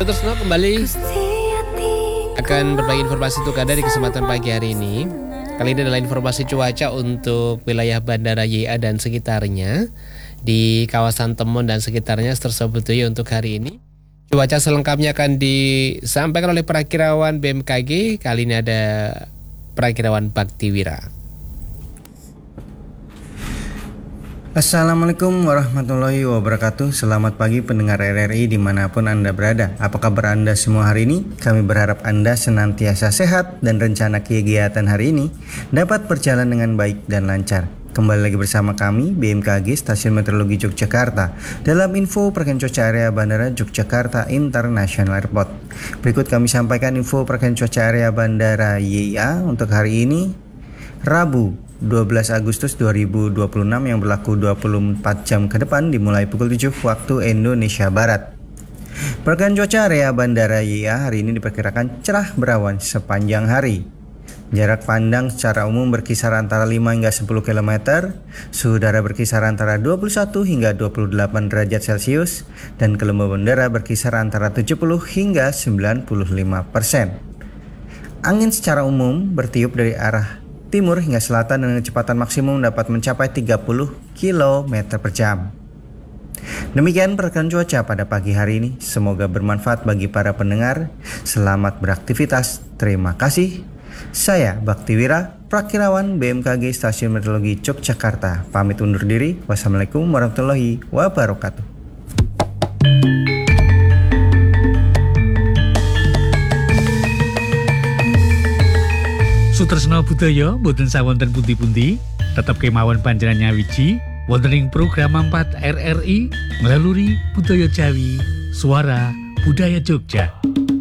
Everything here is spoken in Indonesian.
Terus kembali akan berbagi informasi untuk Anda di kesempatan pagi hari ini. Kali ini adalah informasi cuaca untuk wilayah Bandara YIA dan sekitarnya. Di kawasan Temon dan sekitarnya tersebut ya untuk hari ini. Cuaca selengkapnya akan disampaikan oleh perakirawan BMKG. Kali ini ada perakirawan Baktiwira. Assalamualaikum warahmatullahi wabarakatuh. Selamat pagi pendengar RRI dimanapun Anda berada. Apa kabar Anda semua hari ini? Kami berharap Anda senantiasa sehat dan rencana kegiatan hari ini dapat berjalan dengan baik dan lancar. Kembali lagi bersama kami BMKG Stasiun Meteorologi Yogyakarta dalam info perkiraan cuaca area Bandara Yogyakarta International Airport. Berikut kami sampaikan info perkiraan cuaca area Bandara YIA untuk hari ini Rabu 12 Agustus 2026 yang berlaku 24 jam ke depan dimulai pukul 7 waktu Indonesia Barat. Perkiraan cuaca area Bandara YIA hari ini diperkirakan cerah berawan sepanjang hari. Jarak pandang secara umum berkisar antara 5 hingga 10 km, suhu udara berkisar antara 21 hingga 28 derajat Celcius, dan kelembaban udara berkisar antara 70 hingga 95%. Angin secara umum bertiup dari arah timur hingga selatan dengan kecepatan maksimum dapat mencapai 30 km per jam. Demikian perkiraan cuaca pada pagi hari ini. Semoga bermanfaat bagi para pendengar. Selamat beraktivitas. Terima kasih. Saya Baktiwira, perakirawan BMKG Stasiun Meteorologi Yogyakarta. Pamit undur diri. Wassalamualaikum warahmatullahi wabarakatuh. Sutresna budaya boten sawonten pundi-pundi, tetep kemawon panjenengan nyawiji wonten ing program 4 RRI melalui Budaya Jawi, Suara Budaya Jogja.